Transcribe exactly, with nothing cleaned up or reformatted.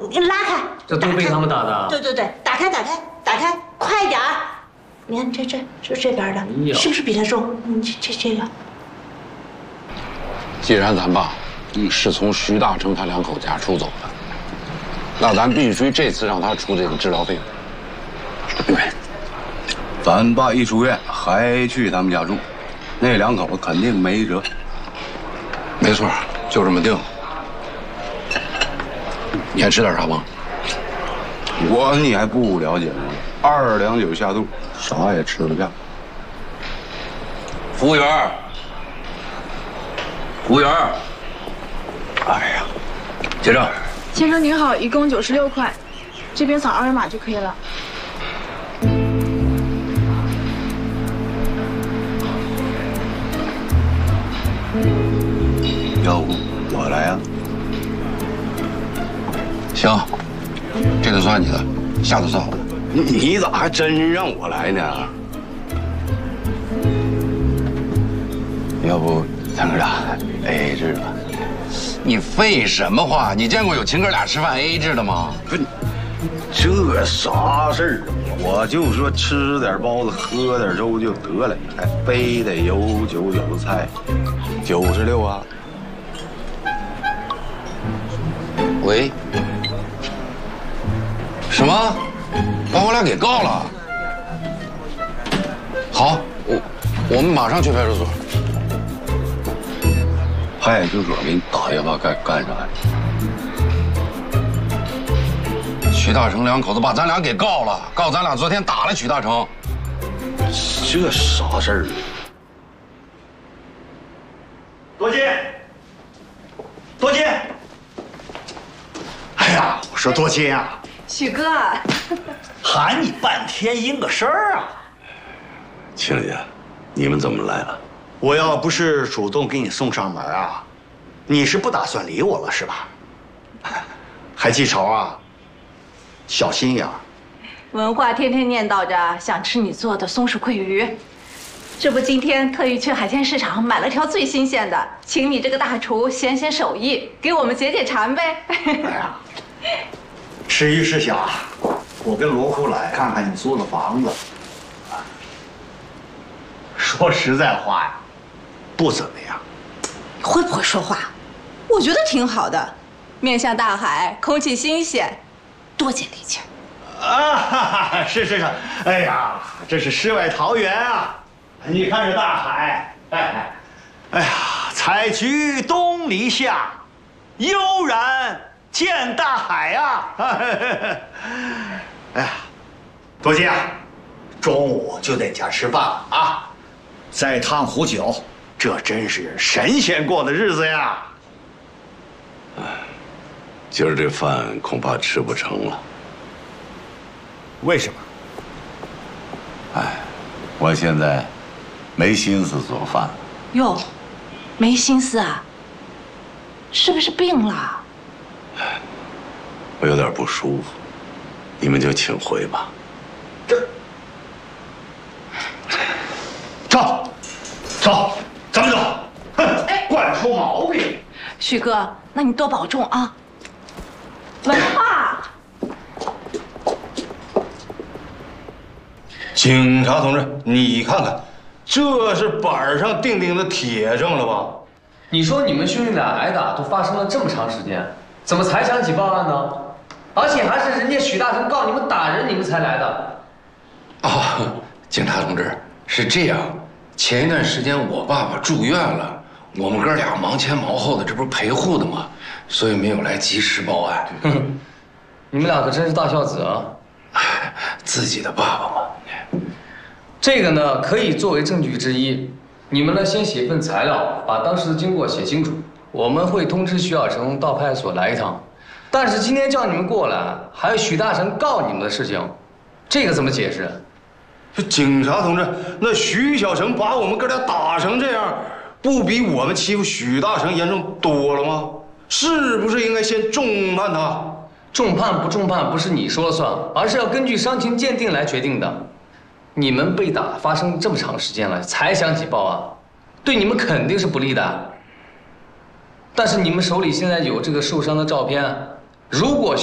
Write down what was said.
你拉开。 这都被他们打的。 对对对，打开打开打开，快点儿！你看这这就这边的，是不是比他重？你这这这个。 既然咱爸是从徐大成他两口家出走的，那咱必须这次让他出这个治疗费。 对，咱爸一出院还去他们家住，那两口子肯定没辙。 没错，就这么定了。你还吃点啥吗？ 我你还不了解呢，二两酒下肚，啥也吃得下。 服务员，服务员， 哎呀， 结账。 先生您好，一共九十六块，这边扫二维码就可以了。 要不我来啊？ 行，这次算你的，下次算我的。 你咋还真让我来呢？要不咱哥俩 A A 制吧？ 你废什么话？你见过有亲哥俩吃饭 A A 制的吗？ 不，这啥事儿啊？我就说吃点包子，喝点粥就得了，还非得有酒有菜。九十六啊！ 喂？什么？把我俩给告了？好，我我们马上去派出所。 派出所给你打电话干干啥呀？ 徐大成两口子把咱俩给告了，告咱俩昨天打了徐大成。 这啥事儿啊？ 多金，多金！哎呀，我说多金啊， 许哥， 喊你半天应个声儿啊！ 亲家，你们怎么来了？ 我要不是主动给你送上门啊，你是不打算理我了是吧？还记仇啊？小心眼儿。 文化天天念叨着想吃你做的松鼠桂鱼，这不今天特意去海鲜市场买了条最新鲜的，请你这个大厨显显手艺，给我们解解馋呗。 哎呀，时一时想，我跟罗库来看看你租的房子。说实在话呀，不怎么样。 你会不会说话？我觉得挺好的，面向大海，空气新鲜，多接地气儿。 啊，是是是，哎呀，这是世外桃源啊！你看这大海，哎，哎呀，采菊东篱下，悠然见大海呀！哎呀，多金啊，中午就在家吃饭了啊，再烫壶酒，这真是神仙过的日子呀！ 今儿这饭恐怕吃不成了。 为什么？ 哎，我现在没心思做饭。 哟，没心思啊？是不是病了？ 我有点不舒服，你们就请回吧。 这，走，走，咱们走。哼，惯出毛病。 许哥，那你多保重啊。文化。 警察同志，你看看，这是板上钉钉的铁证了吧？ 你说你们兄弟俩挨打都发生了这么长时间，怎么才想起报案呢？而且还是人家许大成告你们打人，你们才来的。 哦，警察同志，是这样，前一段时间我爸爸住院了，我们哥俩忙前忙后的，这不是陪护的吗？所以没有来及时报案。 你们俩可真是大孝子啊！ 自己的爸爸嘛。 这个呢，可以作为证据之一。你们呢，先写一份材料，把当时的经过写清楚。我们会通知徐小成到派出所来一趟。但是今天叫你们过来，还有许大成告你们的事情，这个怎么解释？ 警察同志，那徐小成把我们哥俩打成这样，不比我们欺负许大成严重多了吗？是不是应该先重判他？ 重判不重判不是你说了算，而是要根据伤情鉴定来决定的。你们被打发生这么长时间了，才想起报案，对你们肯定是不利的。但是你们手里现在有这个受伤的照片，如果